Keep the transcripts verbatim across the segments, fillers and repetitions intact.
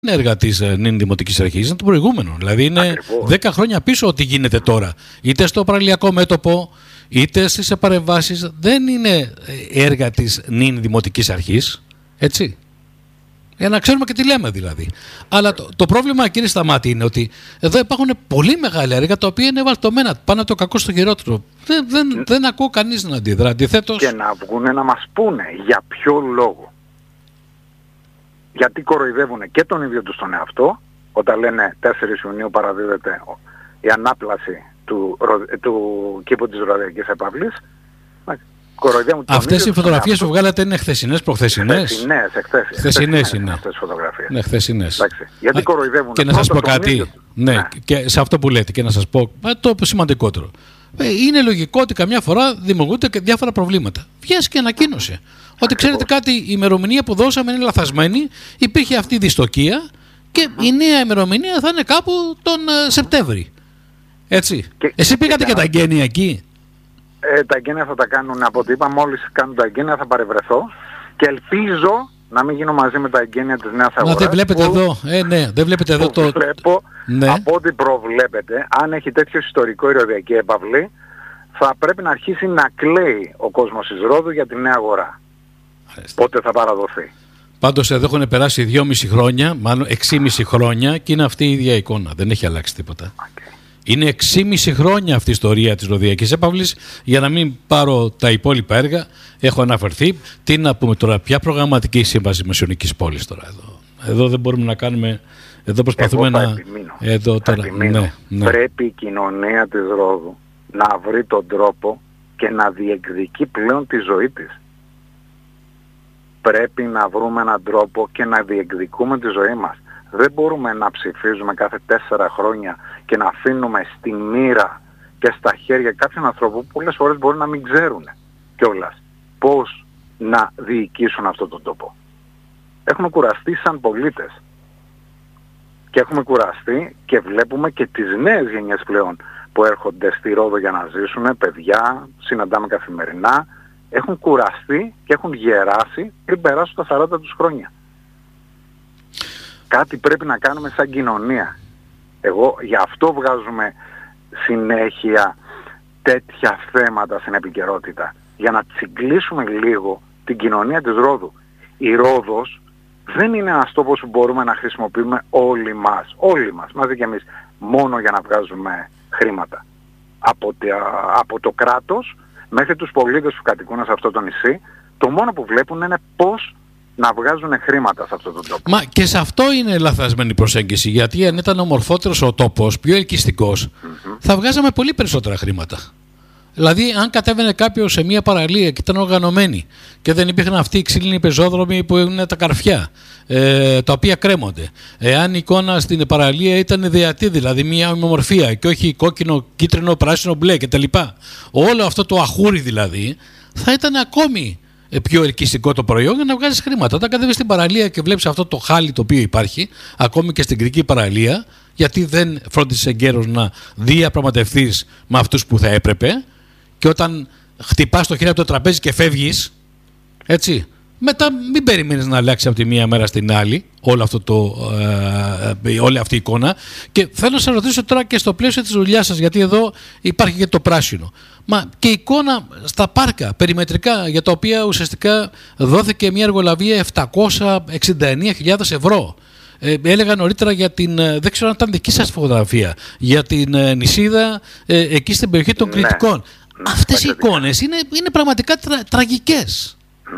είναι έργα της νυν Δημοτικής Αρχής, είναι το προηγούμενο. Δηλαδή είναι Ακριβώς. δέκα χρόνια πίσω ό,τι γίνεται τώρα. Είτε στο παραλιακό μέτωπο, είτε στις παρεμβάσεις. Δεν είναι έργα της νυν Δημοτικής Αρχής. Έτσι. Για να ξέρουμε και τι λέμε δηλαδή. Αλλά το, το πρόβλημα, κύριε Σταμάτη, είναι ότι εδώ υπάρχουν πολύ μεγάλα έργα τα οποία είναι βαλτωμένα. Πάνε το κακό στο χειρότερο. Δεν, δεν, δεν ακούω κανείς να αντιδρά. Αντιθέτως... Και να βγουν να μας πούνε για ποιο λόγο. Γιατί κοροϊδεύουν και τον ίδιο τους τον εαυτό, όταν λένε τέσσερις Ιουνίου παραδίδεται η ανάπλαση του, του κήπου της Ροδιακής Επαυλής. Αυτές οι φωτογραφίες που βγάλατε είναι χθεσινές, προχθεσινές? Χθεσινές, εχθές, χθεσινές είναι. Αυτές τις φωτογραφίες. Ναι, χθεσινές. Εντάξει, γιατί Α, κοροϊδεύουν. Και να σας πω κάτι, ναι, ναι, και σε αυτό που λέτε, και να σας πω το σημαντικότερο. Είναι λογικό ότι καμιά φορά δημιουργούνται και διάφορα προβλήματα. Βγαίνει και ανακοίνωσε. Ότι ξέρετε κάτι, η ημερομηνία που δώσαμε είναι λαθασμένη, υπήρχε αυτή η δυστοκία και mm-hmm. η νέα ημερομηνία θα είναι κάπου τον uh, Σεπτέμβρη. Έτσι. Και, Εσύ πήγατε και, και τα εγγένεια εκεί? Ε, τα εγγένεια θα τα κάνουν, από ό,τι είπα, μόλις κάνουν τα εγγένεια θα παρευρεθώ και ελπίζω να μην γίνω μαζί με τα εγγένεια της νέας αγοράς. Μα δεν βλέπετε που, εδώ, ε, ναι, δεν βλέπετε εδώ το... Βλέπω, ναι. Από ό,τι προβλέπετε, αν έχει τέτοιο ιστορικό η Ροδιακή Επαυλή, θα πρέπει να αρχίσει να κλαίει ο κόσμος της Ρόδου για τη νέα αγορά. Άρεστα. Πότε θα παραδοθεί. Πάντως εδώ έχουν περάσει δυόμιση χρόνια, μάλλον εξήμιση χρόνια και είναι αυτή η ίδια εικόνα. Δεν έχει αλλάξει τίποτα. Okay. Είναι εξήμιση χρόνια αυτή η ιστορία της Ροδιακής Επαυλής. Για να μην πάρω τα υπόλοιπα έργα, έχω αναφερθεί. Τι να πούμε τώρα, ποια προγραμματική σύμβαση Μεσαιωνικής Πόλης τώρα εδώ. Εδώ δεν μπορούμε να κάνουμε... Εδώ προσπαθούμε Εγώ θα να... Επιμείνω. Εδώ τώρα... ναι, ναι. Πρέπει η κοινωνία της Ρόδου να βρει τον τρόπο και να διεκδικεί πλέον τη ζωή της. Πρέπει να βρούμε έναν τρόπο και να διεκδικούμε τη ζωή μας. Δεν μπορούμε να ψηφίζουμε κάθε τέσσερα χρόνια και να αφήνουμε στη μοίρα και στα χέρια κάποιων ανθρώπων που πολλές φορές μπορεί να μην ξέρουν κιόλας πώς να διοικήσουν αυτόν τον τόπο. Έχουμε κουραστεί σαν πολίτες. Και έχουμε κουραστεί και βλέπουμε και τις νέες γενιές πλέον που έρχονται στη Ρόδο για να ζήσουν, παιδιά, συναντάμε καθημερινά, έχουν κουραστεί και έχουν γεράσει πριν περάσουν τα σαράντα τους χρόνια. Κάτι πρέπει να κάνουμε σαν κοινωνία. Εγώ γι' αυτό βγάζουμε συνέχεια τέτοια θέματα στην επικαιρότητα. Για να τσιγκλίσουμε λίγο την κοινωνία της Ρόδου. Η Ρόδος δεν είναι ένας τόπος που μπορούμε να χρησιμοποιούμε όλοι μας, όλοι μας, μαζί και εμείς, μόνο για να βγάζουμε χρήματα. Από, από το κράτος μέχρι τους πολίτες που κατοικούν σε αυτό το νησί, το μόνο που βλέπουν είναι πώς να βγάζουν χρήματα σε αυτόν τον τόπο. Μα και σε αυτό είναι λαθασμένη προσέγγιση, γιατί αν ήταν ομορφότερος ο τόπος, πιο ελκυστικός, mm-hmm. θα βγάζαμε πολύ περισσότερα χρήματα. Δηλαδή, αν κατέβαινε κάποιος σε μια παραλία και ήταν οργανωμένη και δεν υπήρχαν αυτοί οι ξύλινοι πεζόδρομοι που είναι τα καρφιά, ε, τα οποία κρέμονται. Εάν η εικόνα στην παραλία ήταν ιδεατή, δηλαδή μια ομορφία και όχι κόκκινο, κίτρινο, πράσινο, μπλε κτλ. Όλο αυτό το αχούρι δηλαδή θα ήταν ακόμη πιο ελκυστικό το προϊόν για να βγάζεις χρήματα. Όταν κατέβεις στην παραλία και βλέπεις αυτό το χάλι το οποίο υπάρχει, ακόμη και στην Κρική παραλία, γιατί δεν φρόντισες εγκαίρως να διαπραγματευτείς με αυτούς που θα έπρεπε, και όταν χτυπάς το χέρι από το τραπέζι και φεύγεις, έτσι, μετά μην περιμένεις να αλλάξει από τη μία μέρα στην άλλη όλο αυτό το, ε, όλη αυτή η εικόνα. Και θέλω να σας ρωτήσω τώρα και στο πλαίσιο της δουλειάς σας, γιατί εδώ υπάρχει και το πράσινο. Μα και εικόνα στα πάρκα περιμετρικά, για τα οποία ουσιαστικά δόθηκε μια εργολαβία επτακόσιες εξήντα εννέα χιλιάδες ευρώ. Ε, έλεγα νωρίτερα για την, δεν ξέρω αν ήταν δική σας φωτογραφία, για την ε, νησίδα ε, εκεί στην περιοχή των ναι. Κρητικών. Ναι, αυτές οι εικόνες είναι, είναι πραγματικά τρα, τραγικές.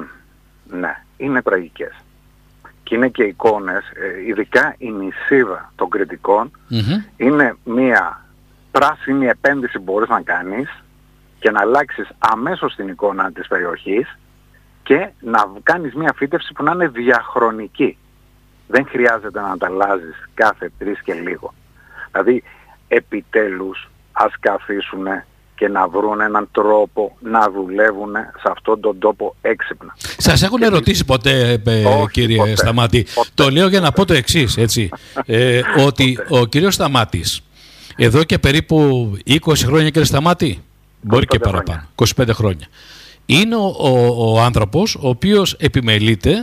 Ναι, είναι τραγικές. Και είναι και εικόνες, ε, ειδικά η νησίδα των Κρητικών, mm-hmm. είναι μια πράσινη επένδυση που μπορείς να κάνεις και να αλλάξεις αμέσως την εικόνα της περιοχής και να κάνεις μια φύτευση που να είναι διαχρονική. Δεν χρειάζεται να τα αλλάζεις κάθε τρεις και λίγο. Δηλαδή, επιτέλους, ας καθίσουν και να βρουν έναν τρόπο να δουλεύουν σε αυτόν τον τόπο έξυπνα. Σας έχουν ερωτήσει ποτέ, ε, όχι, κύριε ποτέ, Σταμάτη. Ποτέ. Το λέω για να πω το εξής, έτσι. ε, ότι ποτέ. Ο κύριος Σταμάτης, εδώ και περίπου είκοσι χρόνια, κύριε Σταμάτη, μπορεί και παραπάνω, χρόνια. είκοσι πέντε χρόνια, είναι ο, ο, ο άνθρωπος ο οποίος επιμελείται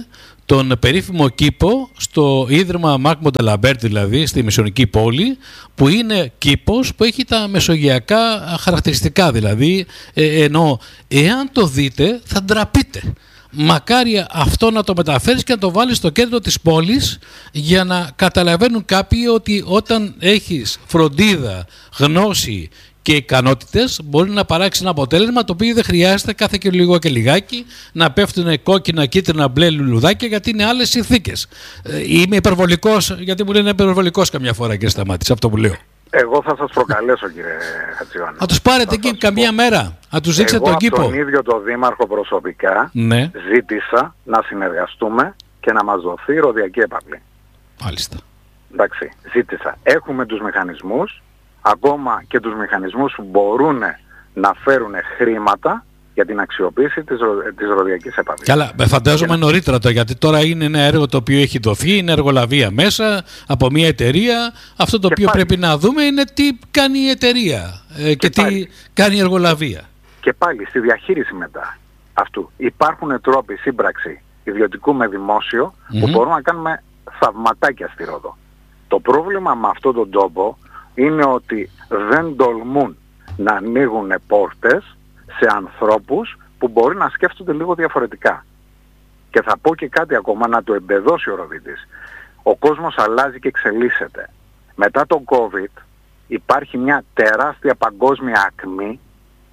τον περίφημο κήπο στο Ίδρυμα Μάρκ Μοντελαμπέρ, δηλαδή στη Μεσαιωνική πόλη, που είναι κήπος που έχει τα μεσογειακά χαρακτηριστικά, δηλαδή ε, ενώ εάν το δείτε θα ντραπείτε. Μακάρι αυτό να το μεταφέρεις και να το βάλεις στο κέντρο της πόλης, για να καταλαβαίνουν κάποιοι ότι όταν έχεις φροντίδα, γνώση και ικανότητες μπορεί να παράξει ένα αποτέλεσμα το οποίο δεν χρειάζεται κάθε και λίγο και λιγάκι να πέφτουν κόκκινα, κίτρινα, μπλε λουλουδάκια, γιατί είναι άλλες συνθήκες. Είμαι υπερβολικός, γιατί μου λένε υπερβολικός καμιά φορά, κύριε Σταμάτη, αυτό που λέω. Εγώ θα σας προκαλέσω, κύριε Χατζιωάννη. Να τους πάρετε εκεί καμία μέρα, να τους δείξετε τον κήπο. Εγώ από τον ίδιο τον Δήμαρχο προσωπικά ναι. ζήτησα να συνεργαστούμε και να μας δοθεί ροδιακή έπαυλη. Μάλιστα. Εντάξει, ζήτησα. Έχουμε τους μηχανισμούς, ακόμα και τους μηχανισμούς που μπορούν να φέρουν χρήματα για την αξιοποίηση της, ρο, της ροδιακής έπαυλης. Καλά, φαντάζομαι να... νωρίτερα το, γιατί τώρα είναι ένα έργο το οποίο έχει δοθεί, είναι εργολαβία μέσα από μια εταιρεία. Αυτό το και οποίο πάλι. πρέπει να δούμε είναι τι κάνει η εταιρεία και, και τι πάλι. κάνει η εργολαβία. Και πάλι στη διαχείριση μετά αυτού υπάρχουν τρόποι σύμπραξη ιδιωτικού με δημόσιο mm-hmm. που μπορούμε να κάνουμε θαυματάκια στη Ρόδο. Το πρόβλημα με αυτόν τον τόπο είναι ότι δεν τολμούν να ανοίγουν πόρτες σε ανθρώπους που μπορεί να σκέφτονται λίγο διαφορετικά. Και θα πω και κάτι ακόμα να το εμπεδώσει ο Ροδίτης. Ο κόσμος αλλάζει και εξελίσσεται. Μετά τον COVID υπάρχει μια τεράστια παγκόσμια ακμή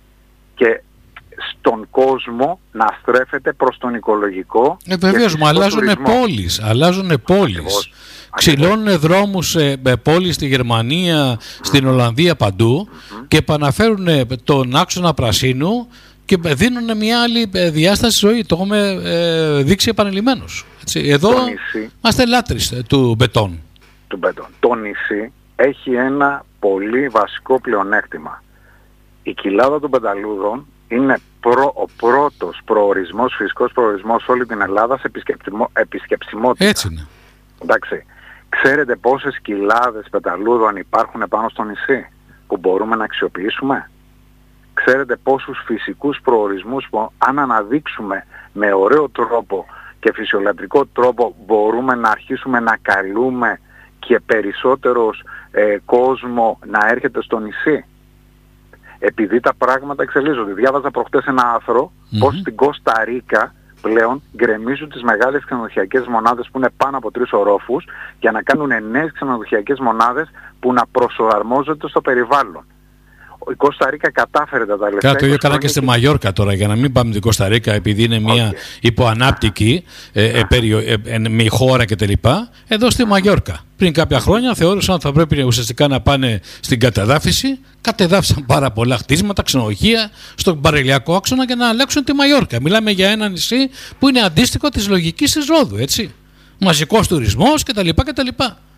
και στον κόσμο να στρέφεται προς τον οικολογικό. Ε, βεβαίως, μα αλλάζουν πόλεις. Αλλάζουν πόλεις. Ξυλώνουν δρόμους σε πόλεις στη Γερμανία, στην Ολλανδία, παντού mm-hmm. και επαναφέρουν τον άξονα πρασίνου και δίνουν μια άλλη διάσταση ζωή. Το έχουμε ε, δείξει επανειλημμένως. Έτσι. Εδώ νησί, είμαστε λάτρεις του μπετόν. Του μπετόν. Το νησί έχει ένα πολύ βασικό πλεονέκτημα. Η κοιλάδα των Πεταλούδων είναι προ, ο πρώτος προορισμός, φυσικός προορισμός σε όλη την Ελλάδα σε επισκεψιμότητα. Έτσι είναι. Εντάξει. Ξέρετε πόσες κοιλάδες πεταλούδων υπάρχουν πάνω στο νησί που μπορούμε να αξιοποιήσουμε? Ξέρετε πόσους φυσικούς προορισμούς που αν αναδείξουμε με ωραίο τρόπο και φυσιολατρικό τρόπο μπορούμε να αρχίσουμε να καλούμε και περισσότερος ε, κόσμο να έρχεται στο νησί? Επειδή τα πράγματα εξελίσσονται. Διάβαζα προχτές ένα άρθρο mm-hmm. πως στην Κώστα Ρίκα πλέον γκρεμίζουν τις μεγάλες ξενοδοχειακές μονάδες που είναι πάνω από τρεις ορόφους για να κάνουν νέες ξενοδοχειακές μονάδες που να προσαρμόζονται στο περιβάλλον. Η Κώστα Ρίκα κατάφερε τα τελευταία. Κάτι το ίδιο καλά και στη Μαγιόρκα τώρα, για να μην πάμε την Κώστα Ρίκα επειδή είναι μια okay. υποανάπτυκη ε, ε, περιο, ε, ε, με χώρα κτλ. Εδώ στη Μαγιόρκα. Πριν κάποια χρόνια θεώρησαν ότι θα πρέπει ουσιαστικά να πάνε στην κατεδάφιση. Κατεδάφισαν πάρα πολλά χτίσματα, ξενοδοχεία στον παρελιακό άξονα για να αλλάξουν τη Μαγιόρκα. Μιλάμε για ένα νησί που είναι αντίστοιχο της λογικής της Ρόδου, έτσι. Μαζικός τουρισμός κτλ. κτλ.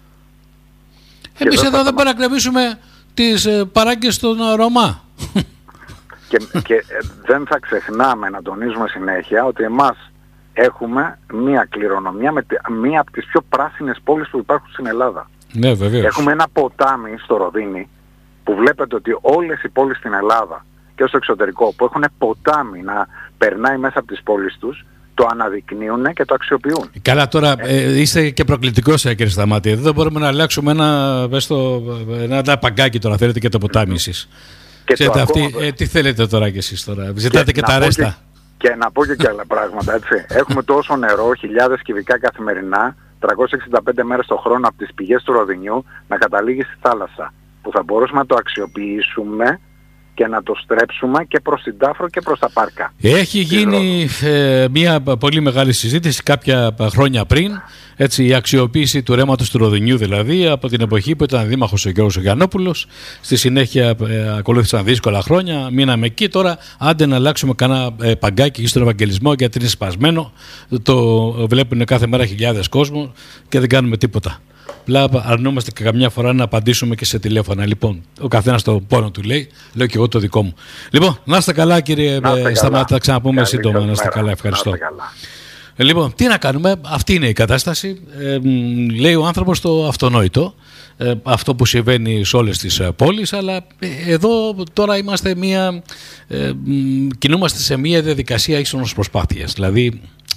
Εμείς εδώ δεν μπορούμε να κρεμίσουμε τις ε, παράγκες των Ρωμά. Και, και ε, δεν θα ξεχνάμε να τονίζουμε συνέχεια ότι εμάς έχουμε μία κληρονομιά με μία από τις πιο πράσινες πόλεις που υπάρχουν στην Ελλάδα. Ναι, βεβαίως. Έχουμε ένα ποτάμι στο Ροδίνι που βλέπετε ότι όλες οι πόλεις στην Ελλάδα και στο εξωτερικό που έχουν ποτάμι να περνάει μέσα από τις πόλεις τους το αναδεικνύουν και το αξιοποιούν. Καλά, τώρα ε, ε, είστε και προκλητικός, ε, κύριε Σταμάτη. Εδώ δεν μπορούμε να αλλάξουμε ένα, το, ένα, ένα παγκάκι τώρα, θέλετε και το ποτάμι εσείς. Ξέρετε, αυτή, ε, τι θέλετε τώρα κι εσείς τώρα, ζητάτε και, και τα ρέστα. Και, και να πω και, και άλλα πράγματα, έτσι. Έχουμε τόσο νερό, χιλιάδες κυβικά καθημερινά, τριακόσιες εξήντα πέντε μέρες το χρόνο από τις πηγές του Ροδινιού να καταλήγει στη θάλασσα, που θα μπορούσαμε να το αξιοποιήσουμε και να το στρέψουμε και προς την Τάφρο και προς τα πάρκα. Έχει γίνει ε, μια πολύ μεγάλη συζήτηση κάποια χρόνια πριν, έτσι, η αξιοποίηση του ρέματος του Ροδινιού, δηλαδή από την εποχή που ήταν δήμαρχος ο Γιώργος Γιαννόπουλος. Στη συνέχεια ε, ακολούθησαν δύσκολα χρόνια, μείναμε εκεί. Τώρα άντε να αλλάξουμε κανένα ε, παγκάκι στον Ευαγγελισμό, γιατί είναι σπασμένο, το βλέπουν κάθε μέρα χιλιάδες κόσμο και δεν κάνουμε τίποτα. Απλά αρνούμαστε και καμιά φορά να απαντήσουμε και σε τηλέφωνα. Λοιπόν, ο καθένας το πόνο του λέει, λέω και εγώ το δικό μου. Λοιπόν, να είστε καλά, κύριε Σταμάτη, θα ξαναπούμε σύντομα. Να είστε καλά, ευχαριστώ. Ε, λοιπόν, τι να κάνουμε, αυτή είναι η κατάσταση. Ε, λέει ο άνθρωπος το αυτονόητο, ε, αυτό που συμβαίνει σε όλες τις ε, πόλεις, αλλά ε, εδώ τώρα είμαστε μια, ε, κινούμαστε σε μια διαδικασία ίσονος προσπάθειας. Δηλαδή,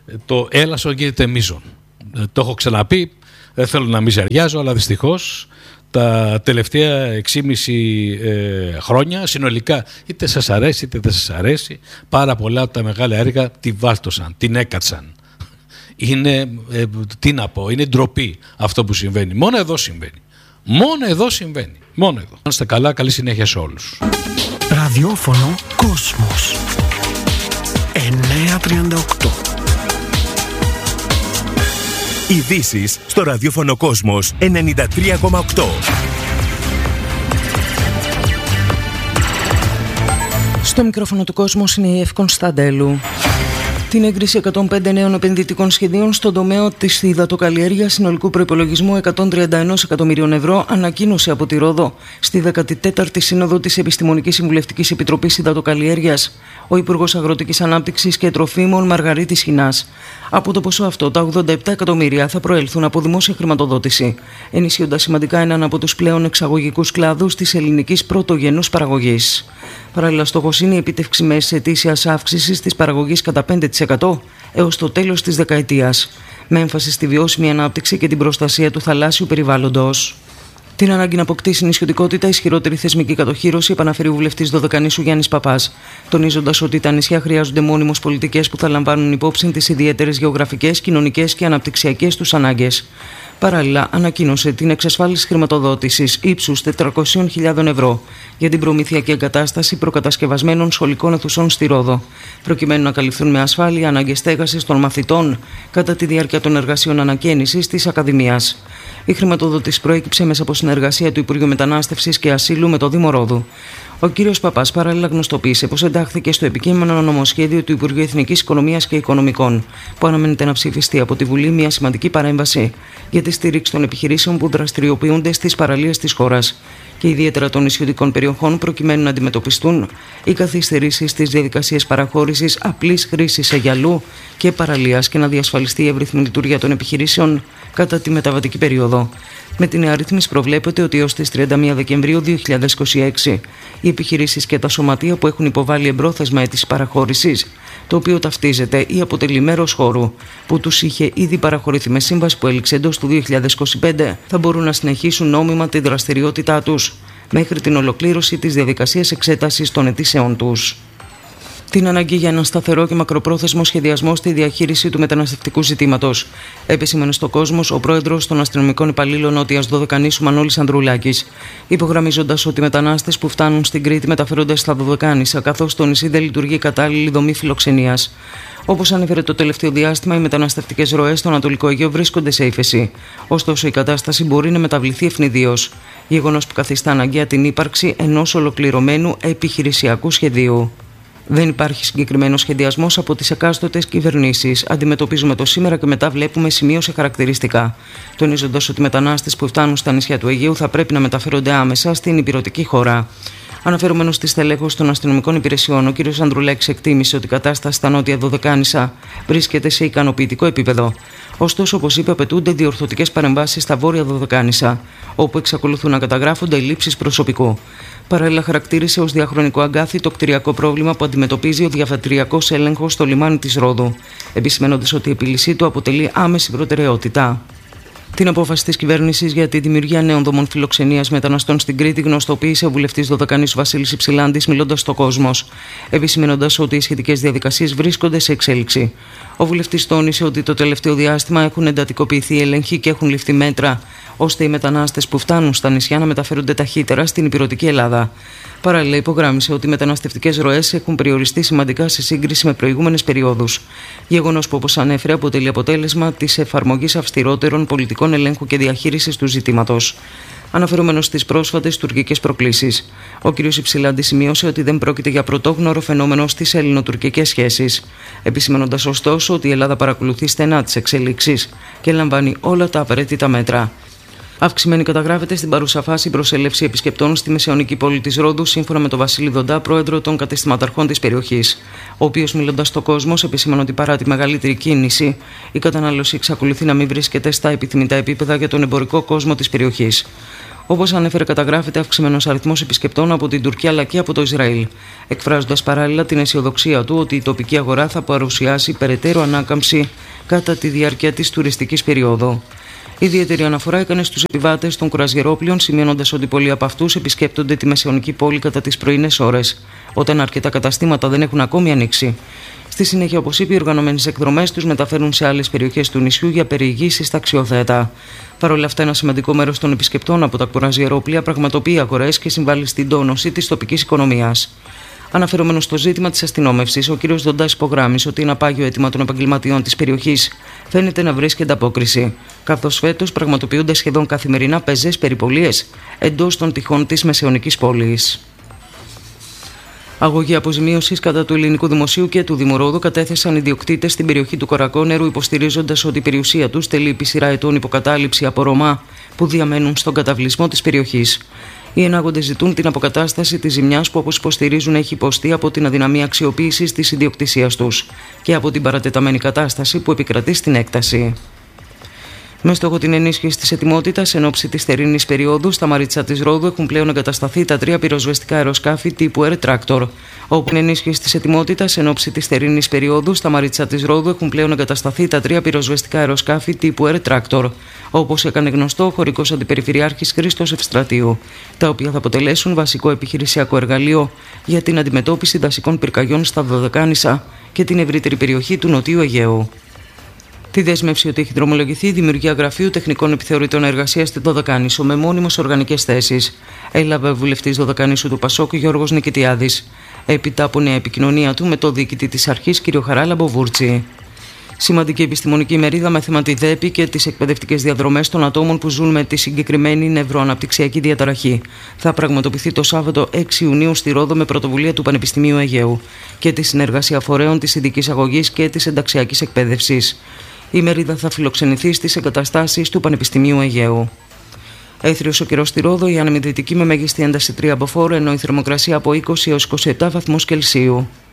το έλασον γίνεται μείζον. Το έχω ξαναπεί, δεν θέλω να μιζεριάζω, αλλά δυστυχώς τα τελευταία εξήμιση ε, χρόνια συνολικά, είτε σας αρέσει είτε δεν σας αρέσει, πάρα πολλά από τα μεγάλα έργα τη βάλτωσαν, την έκατσαν. Είναι, ε, τι να πω, είναι ντροπή αυτό που συμβαίνει. Μόνο εδώ συμβαίνει. Μόνο εδώ συμβαίνει. Μόνο εδώ. Να είστε καλά, καλή συνέχεια σε όλους. Ραδιόφωνο Κόσμος εννιακόσια τριάντα οκτώ. Ειδήσεις στο ραδιόφωνο Κόσμος ενενήντα τρία κόμμα οκτώ. Στο μικρόφωνο του Κόσμος είναι η Εύη Κωνσταντέλου. Την έγκριση εκατόν πέντε νέων επενδυτικών σχεδίων στον τομέα της υδατοκαλλιέργειας συνολικού προϋπολογισμού εκατόν τριάντα ένα εκατομμυρίων ευρώ ανακοίνωσε από τη Ρόδο στη δέκατη τέταρτη Σύνοδο της Επιστημονικής Συμβουλευτικής Επιτροπής Υδατοκαλλιέργειας ο Υπουργός Αγροτικής Ανάπτυξης και Τροφίμων Μαργαρίτης Χινάς. Από το ποσό αυτό, τα ογδόντα επτά εκατομμύρια θα προέλθουν από δημόσια χρηματοδότηση, ενισχύοντας σημαντικά έναν από τους πλέον εξαγωγικούς κλάδους της ελληνικής πρωτογενούς παραγωγής. Παράλληλα, στόχος είναι η επίτευξη μέσης ετήσιας αύξησης της παραγωγής κατά πέντε τοις εκατό έως το τέλος της δεκαετίας, με έμφαση στη βιώσιμη ανάπτυξη και την προστασία του θαλάσσιου περιβάλλοντος. Την ανάγκη να αποκτήσει νησιωτικότητα, ισχυρότερη θεσμική κατοχύρωση, επαναφέρει ο βουλευτής Δωδεκανήσου Γιάννης Παπάς, τονίζοντας ότι τα νησιά χρειάζονται μόνιμως πολιτικές που θα λαμβάνουν υπόψη τις ιδιαίτερες γεωγραφικές, κοινωνικές και αναπτυξιακές τους ανάγκες. Παράλληλα, ανακοίνωσε την εξασφάλιση χρηματοδότησης ύψους τετρακόσιες χιλιάδες ευρώ για την προμήθεια και εγκατάσταση προκατασκευασμένων σχολικών αιθουσών στη Ρόδο, προκειμένου να καλυφθούν με ασφάλεια ανάγκες στέγασης των μαθητών κατά τη διάρκεια των εργασιών ανακαίνησης της Ακαδημίας. Η χρηματοδότηση προέκυψε μέσα από συνεργασία του Υπουργείου Μετανάστευσης και Ασύλου με το Δήμο Ρόδου. Ο κ. Παπάς παράλληλα γνωστοποίησε πως εντάχθηκε στο επικείμενο νομοσχέδιο του Υπουργείου Εθνικής Οικονομίας και Οικονομικών, που αναμένεται να ψηφιστεί από τη Βουλή μια σημαντική παρέμβαση για τη στήριξη των επιχειρήσεων που δραστηριοποιούνται στις παραλίες της χώρας και ιδιαίτερα των νησιωτικών περιοχών, προκειμένου να αντιμετωπιστούν οι καθυστερήσεις στις διαδικασίες παραχώρησης απλής χρήσης αγιαλού και παραλίας και να διασφαλιστεί η εύρυθμη λειτουργία των επιχειρήσεων κατά τη μεταβατική περίοδο. Με την νέα ρύθμιση προβλέπεται ότι έως τις τριάντα μία Δεκεμβρίου δύο χιλιάδες είκοσι έξι οι επιχειρήσεις και τα σωματεία που έχουν υποβάλει εμπρόθεσμα αίτηση παραχώρησης, το οποίο ταυτίζεται ή αποτελεί μέρος χώρου που τους είχε ήδη παραχωρηθεί με σύμβαση που έληξε εντός του δύο χιλιάδες είκοσι πέντε, θα μπορούν να συνεχίσουν νόμιμα τη δραστηριότητά τους μέχρι την ολοκλήρωση της διαδικασίας εξέτασης των αιτήσεών τους. Την ανάγκη για έναν σταθερό και μακροπρόθεσμο σχεδιασμό στη διαχείριση του μεταναστευτικού ζητήματος, επεσήμανε στο Κόσμος ο πρόεδρος των αστυνομικών υπαλλήλων Νότιας Δωδεκανήσου Μανώλης Ανδρουλάκης, υπογραμμίζοντας ότι οι μετανάστες που φτάνουν στην Κρήτη μεταφέρονται στα Δωδεκάνησα, καθώς το νησί δεν λειτουργεί κατάλληλη δομή φιλοξενίας. Όπως ανέφερε το τελευταίο διάστημα, οι μεταναστευτικές ροές στο Ανατολικό Αιγαίο βρίσκονται σε ύφεση. Ωστόσο, η κατάσταση μπορεί να μεταβληθεί ευνηδίως, γεγονός που καθιστά αναγκαία την ύπαρξη ενός ολοκληρωμένου επιχειρησιακού σχεδίου. Δεν υπάρχει συγκεκριμένο σχεδιασμό από τις εκάστοτες κυβερνήσεις. Αντιμετωπίζουμε το σήμερα και μετά βλέπουμε σημείωσε χαρακτηριστικά. Τονίζοντας ότι οι μετανάστες που φτάνουν στα νησιά του Αιγαίου θα πρέπει να μεταφέρονται άμεσα στην υπηρετική χώρα. Αναφερόμενος στη στελέχωση των αστυνομικών υπηρεσιών, ο κ. Ανδρουλάκης εκτίμησε ότι η κατάσταση στα νότια Δωδεκάνησα βρίσκεται σε ικανοποιητικό επίπεδο. Ωστόσο, όπως είπε, απαιτούνται διορθωτικές παρεμβάσεις στα βόρεια Δωδεκάνησα, όπου εξακολουθούν να καταγράφονται ελλείψεις προσωπικού. Παράλληλα, χαρακτήρισε ως διαχρονικό αγκάθι το κτηριακό πρόβλημα που αντιμετωπίζει ο διαβατηριακός έλεγχος στο λιμάνι της Ρόδου, επισημαίνοντας ότι η επίλυσή του αποτελεί άμεση προτεραιότητα. Την απόφαση της κυβέρνησης για τη δημιουργία νέων δομών φιλοξενίας μεταναστών στην Κρήτη γνωστοποίησε ο βουλευτής Δωδεκανήσου Βασίλης Υψηλάντης, μιλώντας στο Κόσμος, επισημαίνοντας ότι οι σχετικές διαδικασίες βρίσκονται σε εξέλιξη. Ο βουλευτής τόνισε ότι το τελευταίο διάστημα έχουν εντατικοποιηθεί οι έλεγχοι και έχουν ληφθεί μέτρα ώστε οι μετανάστες που φτάνουν στα νησιά να μεταφέρονται ταχύτερα στην υπηρετική Ελλάδα. Παράλληλα, υπογράμμισε ότι οι μεταναστευτικές ροές έχουν περιοριστεί σημαντικά σε σύγκριση με προηγούμενες περιόδους. Γεγονός που, όπως ανέφερε, αποτελεί αποτέλεσμα της εφαρμογής αυστηρότερων πολιτικών ελέγχου και διαχείρισης του ζητήματος. Αναφερόμενος στις πρόσφατες τουρκικές προκλήσεις, ο κ. Υψηλάντης σημείωσε ότι δεν πρόκειται για πρωτόγνωρο φαινόμενο στις ελληνοτουρκικές σχέσεις, επισημαίνοντας ωστόσο ότι η Ελλάδα παρακολουθεί στενά τις εξελίξεις και λαμβάνει όλα τα απαραίτητα μέτρα. Αυξημένη καταγράφεται στην παρούσα φάση η προσέλευση επισκεπτών στη μεσαιωνική πόλη της Ρόδου, σύμφωνα με τον Βασίλη Δοντά, πρόεδρο των κατεστηματαρχών της περιοχής, ο οποίος, μιλώντας στο Κόσμος, επισήμανε ότι παρά τη μεγαλύτερη κίνηση, η κατανάλωση εξακολουθεί να μην βρίσκεται στα επιθυμητά επίπεδα για τον εμπορικό κόσμο της περιοχής. Όπως ανέφερε, καταγράφεται αυξημένος αριθμός επισκεπτών από την Τουρκία αλλά και από το Ισραήλ, εκφράζοντας παράλληλα την αισιοδοξία του ότι η τοπική αγορά θα παρουσιάσει περαιτέρω ανάκαμψη κατά τη διάρκεια της τουριστικής περίοδου. Ιδιαίτερη αναφορά έκανε στους επιβάτες των κουραζιερόπλοιων, σημειώνοντας ότι πολλοί από αυτούς επισκέπτονται τη μεσαιωνική πόλη κατά τις πρωινές ώρες, όταν αρκετά καταστήματα δεν έχουν ακόμη ανοίξει. Στη συνέχεια, όπως είπε, οι οργανωμένες εκδρομές τους μεταφέρουν σε άλλες περιοχές του νησιού για περιηγήσεις στα αξιοθέατα. Παρ' όλα αυτά, ένα σημαντικό μέρος των επισκεπτών από τα κουραζιερόπλια πραγματοποιεί αγορές και συμβάλλει στην τόνωση της τοπικής οικονομίας. Αναφερόμενος στο ζήτημα της αστυνόμευσης, ο κ. Δοντάς υπογράμμισε ότι ένα πάγιο αίτημα των επαγγελματιών της περιοχής φαίνεται να βρίσκει ανταπόκριση, καθώς φέτος πραγματοποιούνται σχεδόν καθημερινά πεζές περιπολίες εντός των τυχών της μεσαιωνικής πόλης. Αγωγή αποζημίωσης κατά του ελληνικού δημοσίου και του Δημορόδου κατέθεσαν ιδιοκτήτες στην περιοχή του Κορακόνερου, υποστηρίζοντας ότι η περιουσία τους τελεί επί σειρά ετών υποκατάληψη από Ρωμά που διαμένουν στον καταβλισμό της περιοχής. Οι ενάγοντες ζητούν την αποκατάσταση της ζημιάς που, όπως υποστηρίζουν, έχει υποστεί από την αδυναμία αξιοποίησης της ιδιοκτησίας τους και από την παρατεταμένη κατάσταση που επικρατεί στην έκταση. Με στόχο την ενίσχυση της ετοιμότητας εν ώψη της θερινής περίοδου, στα Μαρίτσα της Ρόδου έχουν πλέον εγκατασταθεί τα τρία πυροσβεστικά αεροσκάφη τύπου Air Tractor. Όπου την ενίσχυση της ετοιμότητας εν ώψη της θερινής περίοδου, στα Μαρίτσα της Ρόδου έχουν πλέον εγκατασταθεί τα τρία πυροσβεστικά αεροσκάφη τύπου Air Tractor, όπως έκανε γνωστό ο χωρικός αντιπεριφερειάρχης Χρήστος Ευστρατείου, τα οποία θα αποτελέσουν βασικό επιχειρησιακό εργαλείο για την αντιμετώπιση δασικών πυρκαγιών στα Δωδεκάνησα και την ευρύτερη περιοχή του Νοτιού Αιγαίου. Τη δέσμευση ότι έχει δρομολογηθεί η δημιουργία γραφείου τεχνικών επιθεωρητών εργασίας στη Δωδεκάνησο με μόνιμες οργανικές θέσεις, έλαβε ο βουλευτής Δωδεκανήσου του Πασόκ Γιώργος Νικητιάδης, έπειτα από νέα επικοινωνία του με το διοικητή της αρχής κ. Χαράλαμπο Βούρτσι. Σημαντική επιστημονική ημερίδα με θέμα τη ΔΕΠΗ και τις εκπαιδευτικές διαδρομές των ατόμων που ζουν με τη συγκεκριμένη νευροαναπτυξιακή διαταραχή θα πραγματοποιηθεί το Σάββατο έξι Ιουνίου στη Ρόδο με πρωτοβουλία του Πανεπιστημίου Αιγαίου και τη συνεργασία φορέων της ειδικής αγωγής και της ενταξιακής εκπαίδευσης. Η ημερίδα θα φιλοξενηθεί στις εγκαταστάσεις του Πανεπιστημίου Αιγαίου. Έθριος ο καιρός στη Ρόδο, η ανεμιδυτική με μέγιστη ένταση τρία μποφόρ, ενώ η θερμοκρασία από είκοσι έως είκοσι επτά βαθμούς Κελσίου.